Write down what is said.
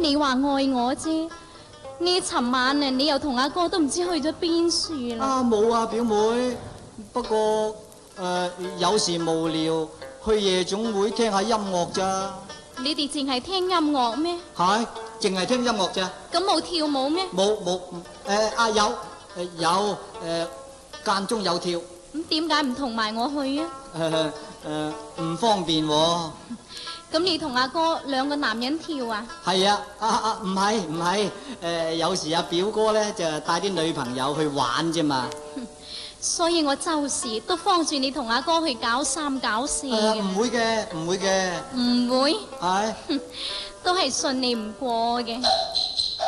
你話愛我啫。呢尋晚啊，你又同阿哥都唔知去咗邊處啦。 啊，冇啊，表妹。不過有時無聊去夜總會聽下音樂咋。 你哋淨係聽音樂咩？ 係，淨係聽音樂咋。 咁冇跳舞咩？ 冇有間中有跳。 咁點解唔同埋我去啊？ 唔方便喎。 咁你同阿哥兩個男人跳啊？ 係啊，唔係，有時阿表哥咧就帶啲女朋友去玩啫嘛。 所以我周時都幫住你同阿哥去搞三搞四嘅。 唔會嘅。 唔會？ 係。 都係信你唔過嘅。